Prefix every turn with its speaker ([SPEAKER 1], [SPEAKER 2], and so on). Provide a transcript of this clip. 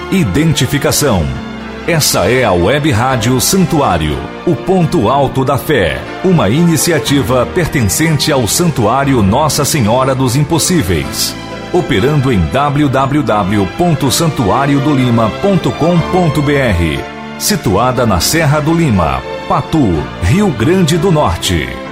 [SPEAKER 1] Identificação. Essa é a Web Rádio Santuário, o ponto alto da fé, uma iniciativa pertencente ao Santuário Nossa Senhora dos Impossíveis, operando em www.santuariodolima.com.br, situada na Serra do Lima, Patu, Rio Grande do Norte.